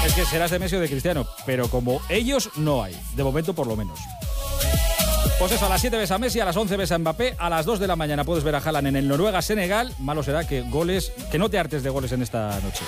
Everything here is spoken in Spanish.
Es que serás de Messi o de Cristiano, pero como ellos no hay, de momento por lo menos. Pues eso, a las 7 ves a Messi, a las 11 ves a Mbappé, a las 2 de la mañana puedes ver a Haaland en el Noruega-Senegal. Malo será que no te hartes de goles en esta noche.